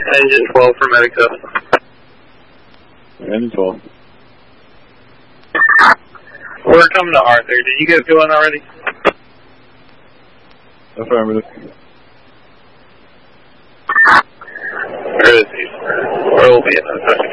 Engine 12 for Medico. Engine 12. We're coming to Arthur. Did you guys go in already? Affirmative. Where is he? Where will be in a second?